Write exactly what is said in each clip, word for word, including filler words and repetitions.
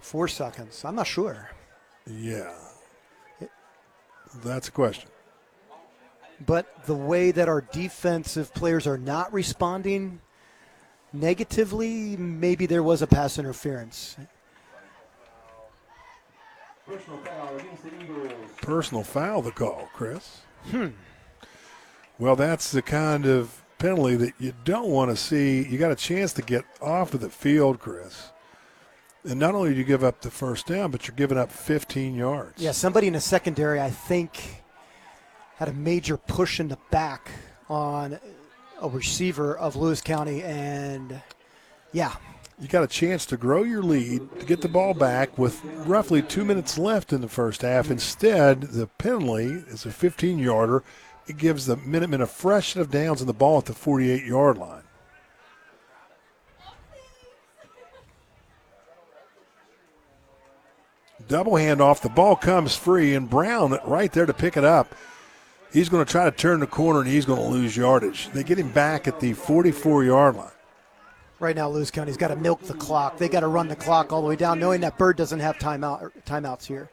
Four seconds. I'm not sure. Yeah. That's a question. But the way that our defensive players are not responding negatively, maybe there was a pass interference. Personal foul against the Eagles. Personal foul, the call, Chris. Hmm. Well, that's the kind of penalty that you don't want to see. You got a chance to get off of the field, Chris. And not only do you give up the first down, but you're giving up fifteen yards. Yeah, somebody in the secondary, I think, had a major push in the back on a receiver of Lewis County, and yeah. You got a chance to grow your lead, to get the ball back with roughly two minutes left in the first half. Instead, the penalty is a fifteen-yarder. It gives the Minutemen a fresh set of downs and the ball at the forty-eight-yard line. Double handoff. The ball comes free, and Brown right there to pick it up. He's going to try to turn the corner, and he's going to lose yardage. They get him back at the forty-four-yard line. Right now, Lewis County's got to milk the clock. They got to run the clock all the way down, knowing that Bird doesn't have timeout timeouts here.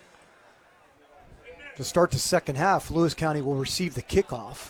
To start the second half, Lewis County will receive the kickoff.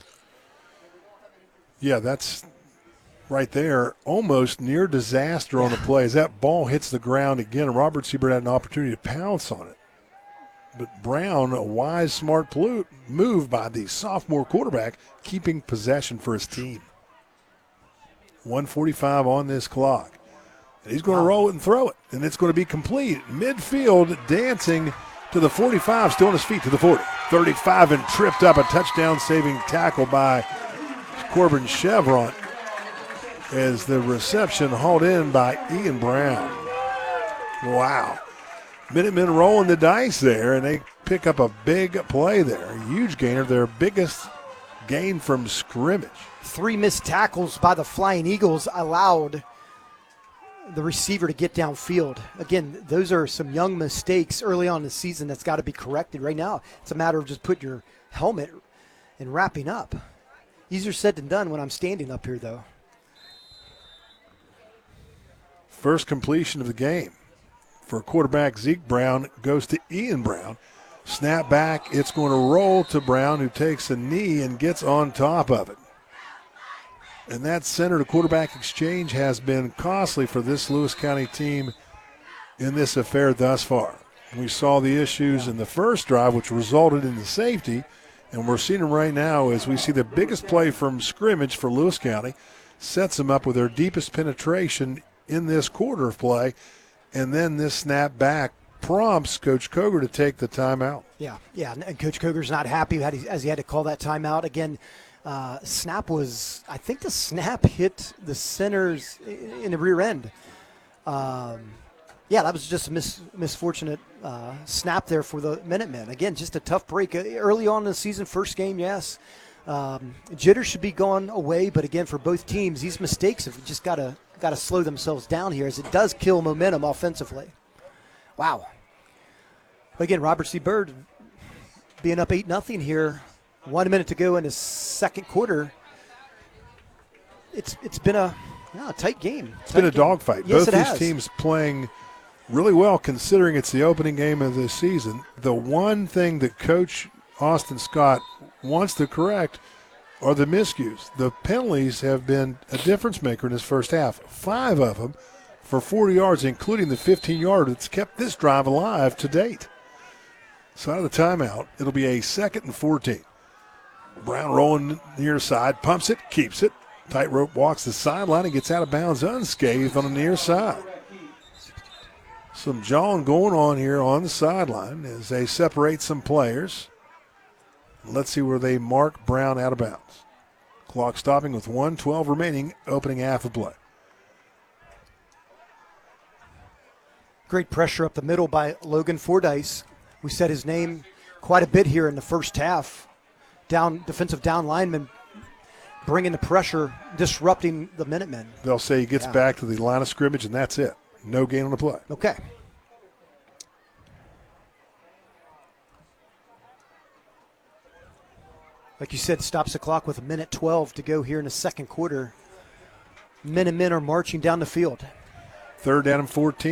Yeah, that's right there, almost near disaster on the play. As that ball hits the ground again, Robert Siebert had an opportunity to pounce on it. But Brown, a wise, smart move by the sophomore quarterback, keeping possession for his team. one forty-five on this clock. And he's going to roll it and throw it, and it's going to be complete. Midfield, dancing to the forty-five, still on his feet to the forty. thirty-five and tripped up, a touchdown-saving tackle by Corbin Chevron as the reception hauled in by Ian Brown. Wow. Minutemen rolling the dice there, and they pick up a big play there. A huge gainer, their biggest gain from scrimmage. Three missed tackles by the Flying Eagles allowed the receiver to get downfield. Again, those are some young mistakes early on in the season that's got to be corrected. Right now, it's a matter of just putting your helmet and wrapping up. Easier said than done when I'm standing up here, though. First completion of the game for quarterback Zeke Brown goes to Ian Brown. Snap back, it's going to roll to Brown, who takes a knee and gets on top of it. And that center to quarterback exchange has been costly for this Lewis County team in this affair thus far. We saw the issues in the first drive, which resulted in the safety, and we're seeing them right now as we see the biggest play from scrimmage for Lewis County, sets them up with their deepest penetration in this quarter of play, and then this snap back prompts Coach Koger to take the timeout. Yeah, yeah, and Coach Koger's not happy as he had to call that timeout. Again, uh, snap was, I think the snap hit the centers in the rear end. Um, yeah, that was just a mis- misfortunate uh, snap there for the Minutemen. Again, just a tough break. Early on in the season, first game, yes. Um, jitters should be gone away, but again, for both teams, these mistakes have just got to got to slow themselves down here, as it does kill momentum offensively. Wow. Again, Robert C. Bird being up eight nothing here. One minute to go in the second quarter. It's it's been a, yeah, a tight game. It's tight been a game. dogfight. Yes, Both it these has. teams playing really well, considering it's the opening game of this season. The one thing that Coach Austin Scott wants to correct are the miscues. The penalties have been a difference maker in this first half. Five of them for forty yards, including the fifteen-yarder that's kept this drive alive to date. So out of the timeout, it'll be a second and fourteen. Brown rolling near side, pumps it, keeps it. Tightrope walks the sideline and gets out of bounds unscathed on the near side. Some jawing going on here on the sideline as they separate some players. Let's see where they mark Brown out of bounds. Clock stopping with one twelve remaining, opening half of play. Great pressure up the middle by Logan Fordyce. We said his name quite a bit here in the first half. Down defensive down lineman bringing the pressure, disrupting the Minutemen. They'll say he gets Yeah. back to the line of scrimmage, and that's it. No gain on the play. Okay. Like you said, stops the clock with a minute twelve to go here in the second quarter. Minutemen are marching down the field. Third down and fourteen.